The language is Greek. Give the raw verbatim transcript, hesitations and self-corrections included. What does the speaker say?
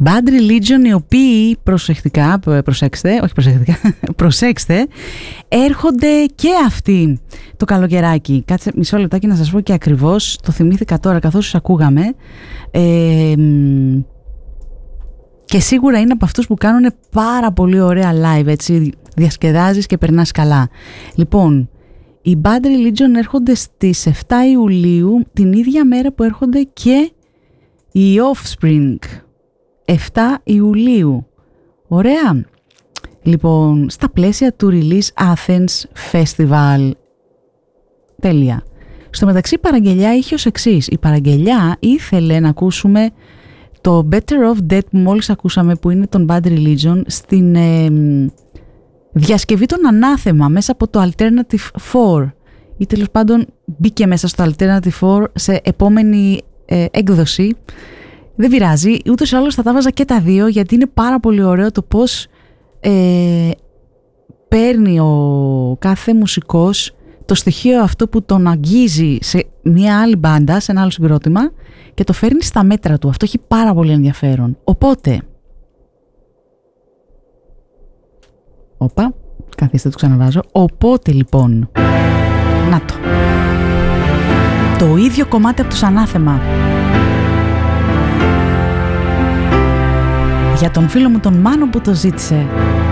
Bad Religion, οι οποίοι προσεκτικά, προσέξτε, όχι προσεκτικά, προσέξτε, έρχονται και αυτοί το καλοκαιράκι. Κάτσε μισό λεπτάκι να σας πω και ακριβώς, το θυμήθηκα τώρα καθώς σας ακούγαμε. Ε, και σίγουρα είναι από αυτούς που κάνουν πάρα πολύ ωραία live, έτσι, διασκεδάζεις και περνάς καλά. Λοιπόν, οι Bad Religion έρχονται στις εφτά Ιουλίου, την ίδια μέρα που έρχονται και οι Offspring. εφτά Ιουλίου. Ωραία. Λοιπόν, στα πλαίσια του Release Athens Festival. Τέλεια. Στο μεταξύ η παραγγελιά είχε ως εξής. Η παραγγελιά ήθελε να ακούσουμε το Better Off Dead που μόλις ακούσαμε, που είναι τον Bad Religion, στην ε, διασκευή των Ανάθεμα μέσα από το Alternative φορ, ή τέλος πάντων μπήκε μέσα στο Alternative φορ σε επόμενη ε, έκδοση. Δεν πειράζει, ούτως ή άλλως θα τα βάζα και τα δύο, γιατί είναι πάρα πολύ ωραίο το πώς ε, παίρνει ο κάθε μουσικός το στοιχείο αυτό που τον αγγίζει σε μια άλλη μπάντα, σε ένα άλλο συγκρότημα, και το φέρνει στα μέτρα του. Αυτό έχει πάρα πολύ ενδιαφέρον. Οπότε, όπα, καθίστε, το ξαναβάζω. Οπότε λοιπόν, να το. Το ίδιο κομμάτι από τους Ανάθεμα. Για τον φίλο μου τον Μάνο που το ζήτησε.